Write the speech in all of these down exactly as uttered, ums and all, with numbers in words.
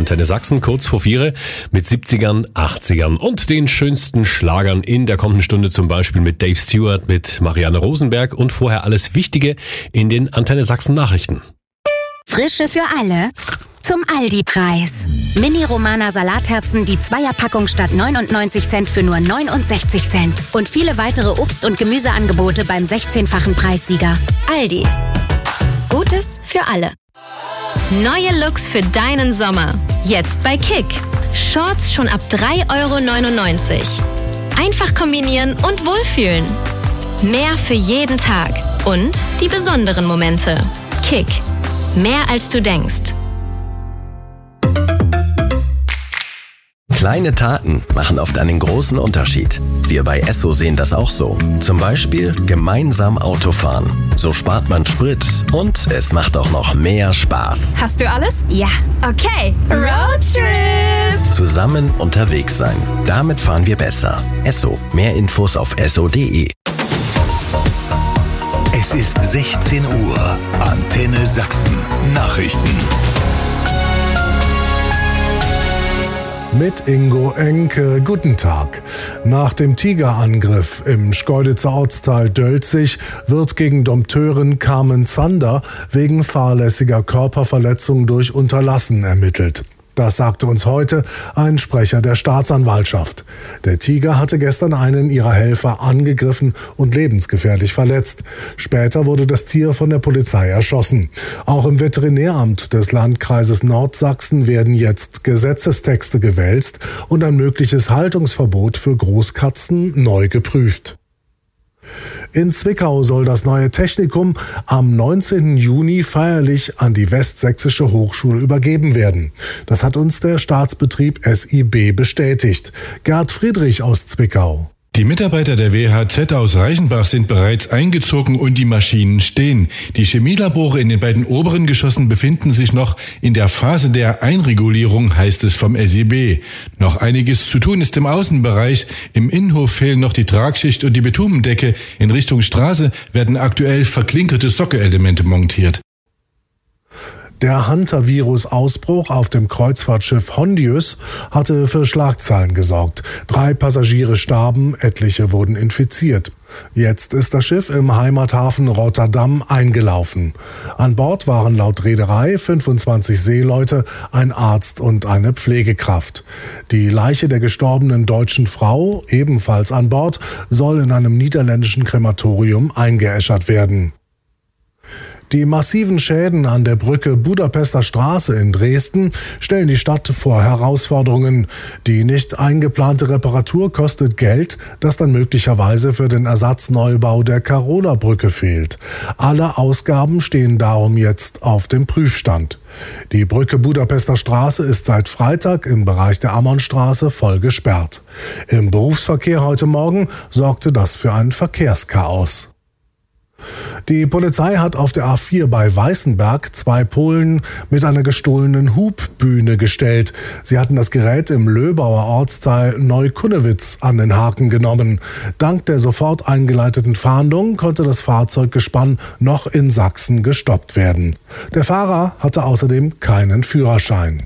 Antenne Sachsen, kurz vor vier mit siebzigern, achtzigern und den schönsten Schlagern in der kommenden Stunde, zum Beispiel mit Dave Stewart, mit Marianne Rosenberg und vorher alles Wichtige in den Antenne Sachsen Nachrichten. Frische für alle zum Aldi-Preis. Mini-Romana Salatherzen, die Zweierpackung statt neunundneunzig Cent für nur neunundsechzig Cent. Und viele weitere Obst- und Gemüseangebote beim sechzehnfachen Preissieger. Aldi. Gutes für alle. Neue Looks für deinen Sommer. Jetzt bei Kick. Shorts schon ab drei Euro neunundneunzig. Einfach kombinieren und wohlfühlen. Mehr für jeden Tag. Und die besonderen Momente. Kick. Mehr als du denkst. Kleine Taten machen oft einen großen Unterschied. Wir bei Esso sehen das auch so. Zum Beispiel gemeinsam Autofahren. So spart man Sprit und es macht auch noch mehr Spaß. Hast du alles? Ja. Okay. Roadtrip! Zusammen unterwegs sein. Damit fahren wir besser. Esso. Mehr Infos auf esso punkt de. Es ist sechzehn Uhr. Antenne Sachsen. Nachrichten. Mit Ingo Enke, guten Tag. Nach dem Tigerangriff im Schkeuditzer Ortsteil Dölzig wird gegen Dompteurin Carmen Zander wegen fahrlässiger Körperverletzung durch Unterlassen ermittelt. Das sagte uns heute ein Sprecher der Staatsanwaltschaft. Der Tiger hatte gestern einen ihrer Helfer angegriffen und lebensgefährlich verletzt. Später wurde das Tier von der Polizei erschossen. Auch im Veterinäramt des Landkreises Nordsachsen werden jetzt Gesetzestexte gewälzt und ein mögliches Haltungsverbot für Großkatzen neu geprüft. In Zwickau soll das neue Technikum am neunzehnten Juni feierlich an die Westsächsische Hochschule übergeben werden. Das hat uns der Staatsbetrieb S I B bestätigt. Gerd Friedrich aus Zwickau. Die Mitarbeiter der W H Z aus Reichenbach sind bereits eingezogen und die Maschinen stehen. Die Chemielabore in den beiden oberen Geschossen befinden sich noch in der Phase der Einregulierung, heißt es vom S I B. Noch einiges zu tun ist im Außenbereich. Im Innenhof fehlen noch die Tragschicht und die Bitumendecke. In Richtung Straße werden aktuell verklinkerte Sockelelemente montiert. Der Hantavirus-Ausbruch auf dem Kreuzfahrtschiff Hondius hatte für Schlagzeilen gesorgt. Drei Passagiere starben, etliche wurden infiziert. Jetzt ist das Schiff im Heimathafen Rotterdam eingelaufen. An Bord waren laut Reederei fünfundzwanzig Seeleute, ein Arzt und eine Pflegekraft. Die Leiche der gestorbenen deutschen Frau, ebenfalls an Bord, soll in einem niederländischen Krematorium eingeäschert werden. Die massiven Schäden an der Brücke Budapester Straße in Dresden stellen die Stadt vor Herausforderungen. Die nicht eingeplante Reparatur kostet Geld, das dann möglicherweise für den Ersatzneubau der Karola-Brücke fehlt. Alle Ausgaben stehen darum jetzt auf dem Prüfstand. Die Brücke Budapester Straße ist seit Freitag im Bereich der Ammonstraße voll gesperrt. Im Berufsverkehr heute Morgen sorgte das für ein Verkehrschaos. Die Polizei hat auf der A vier bei Weißenberg zwei Polen mit einer gestohlenen Hubbühne gestellt. Sie hatten das Gerät im Löbauer Ortsteil Neukunnewitz an den Haken genommen. Dank der sofort eingeleiteten Fahndung konnte das Fahrzeuggespann noch in Sachsen gestoppt werden. Der Fahrer hatte außerdem keinen Führerschein.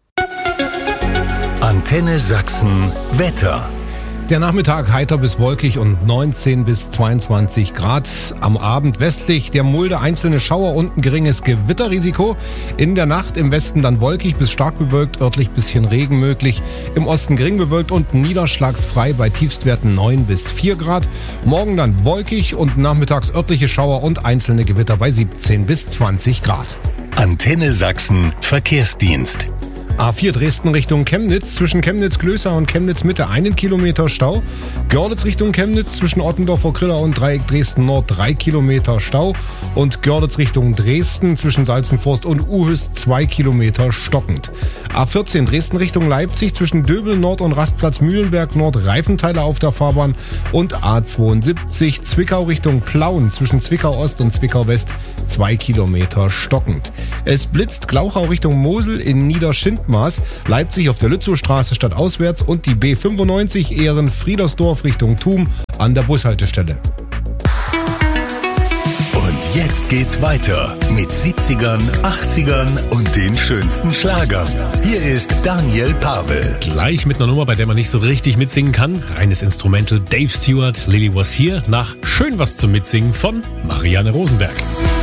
Antenne Sachsen Wetter. Der Nachmittag heiter bis wolkig und neunzehn bis zweiundzwanzig Grad. Am Abend westlich der Mulde einzelne Schauer und ein geringes Gewitterrisiko. In der Nacht im Westen dann wolkig bis stark bewölkt, örtlich bisschen Regen möglich. Im Osten gering bewölkt und niederschlagsfrei bei Tiefstwerten neun bis vier Grad. Morgen dann wolkig und nachmittags örtliche Schauer und einzelne Gewitter bei siebzehn bis zwanzig Grad. Antenne Sachsen Verkehrsdienst. A vier Dresden Richtung Chemnitz, zwischen Chemnitz-Glößer und Chemnitz-Mitte einen Kilometer Stau. Görlitz Richtung Chemnitz, zwischen Ottendorfer Kriller und Dreieck Dresden-Nord drei Kilometer Stau. Und Görlitz Richtung Dresden, zwischen Salzenforst und Uhüst zwei Kilometer stockend. A vierzehn Dresden Richtung Leipzig, zwischen Döbel Nord und Rastplatz Mühlenberg Nord Reifenteile auf der Fahrbahn. Und A zweiundsiebzig Zwickau Richtung Plauen, zwischen Zwickau Ost und Zwickau West zwei Kilometer stockend. Es blitzt Glauchau Richtung Mosel in Niederschindmaß, Leipzig auf der Lützowstraße stadtauswärts und die B fünfundneunzig Ehren-Friedersdorf Richtung Thum an der Bushaltestelle. Und jetzt geht's weiter mit siebzigern, achtzigern und den schönsten Schlagern. Hier ist Daniel Pavel. Gleich mit einer Nummer, bei der man nicht so richtig mitsingen kann. Reines Instrumental. Dave Stewart, Lily Was Here. Nach Schön was zum Mitsingen von Marianne Rosenberg.